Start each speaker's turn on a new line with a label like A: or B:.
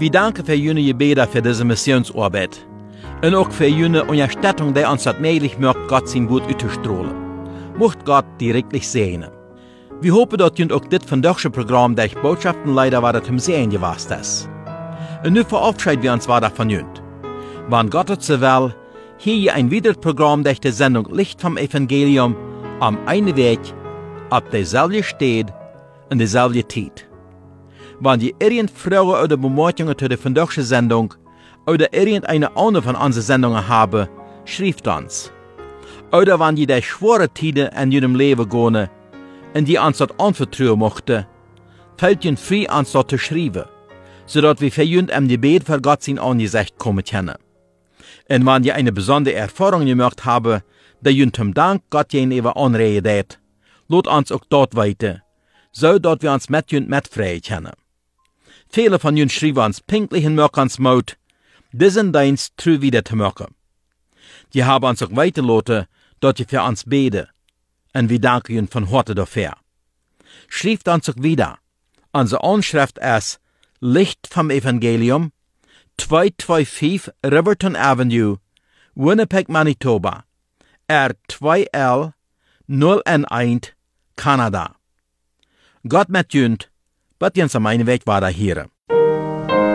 A: Wir danken für jene Gebete für diese Missionsarbeit. Und auch für jene Unterstützung, die uns das möglich macht, Gott sein Wort auszustrahlen. Mocht Gott direktlich segnen. Wir hoffen, dass ihr auch das Programm durch Botschaften leider war, das im Sehen gewesen ist. Und nun verabschieden wir uns weiter von jünd. Wann Gott es so will, hier ein weiteres Programm durch die Sendung Licht vom Evangelium am einen Weg, auf derselben Stelle und derselben Zeit. Wenn ihr irgendeine Fragen oder Bemerkungen zu der vandaagse Sendung oder irgendeine andere von unseren Sendungen habt, schreibt uns. Oder wenn ihr durch schwere Zeiten in eurem Leben gehen und die uns das anvertrauen möchte, fällt ihr frei, uns das zu schreiben, sodass wir für euch im Gebet für Gott sein Angesicht kommen können. Und wenn ihr eine besondere Erfahrung gemacht habt, die ihr zum Dank Gott gegenüber anreden hat, lasst uns auch dort weiter, so dass wir uns mit euch mitfreien können. Viele von euch schreiben uns pinklich in Mörkans diesen Dienst treu wieder zu machen. Die haben uns auch weitergelassen, dass ihr für uns beten, und wir danken ihnen von Herzen dafür. Schreibt uns auch wieder. Unsere Anschrift ist Licht vom Evangelium, 225 Riverton Avenue, Winnipeg, Manitoba, R2L 0N1, Kanada. Gott mit jünd, wird uns am einen Weg weiter hier.